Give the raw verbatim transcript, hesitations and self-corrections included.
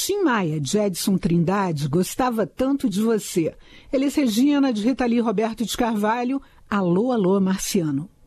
Tim Maia, de Edson Trindade, gostava tanto de você. Elis Regina, de Rita Lee Roberto de Carvalho. Alô, alô, Marciano.